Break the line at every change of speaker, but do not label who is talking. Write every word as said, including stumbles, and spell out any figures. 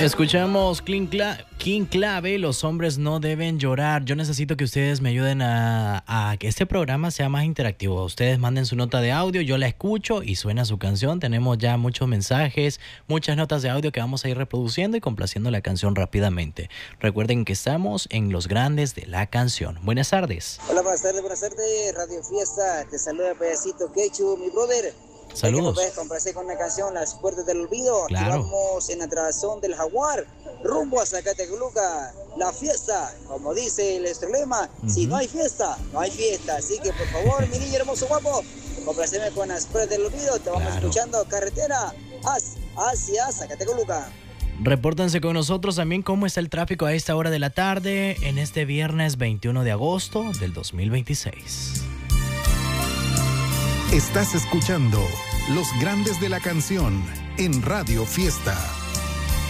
Escuchamos King, Cla- King Clave, Los hombres no deben llorar. Yo necesito que ustedes me ayuden a, a que este programa sea más interactivo. Ustedes manden su nota de audio, yo la escucho y suena su canción. Tenemos ya muchos mensajes, muchas notas de audio que vamos a ir reproduciendo y complaciendo la canción rápidamente. Recuerden que estamos en Los Grandes de la Canción. Buenas tardes.
Hola, buenas tardes, buenas tardes, Radio Fiesta. Te saluda Pedacito Quechu, mi brother.
Saludos.
Que puedes complacer con una canción, Las Puertas del Olvido.
Claro.
Aquí vamos en la trazón del Jaguar, rumbo a Zacatecoluca. La fiesta, como dice el estrelema, uh-huh. Si no hay fiesta, no hay fiesta. Así que por favor, mi niño hermoso guapo, complaceme con Las Puertas del Olvido. Te vamos claro. escuchando carretera hacia Zacatecoluca.
Repórtense con nosotros también cómo está el tráfico a esta hora de la tarde en este viernes veintiuno de agosto del dos mil veintiséis.
Estás escuchando Los Grandes de la Canción en Radio Fiesta.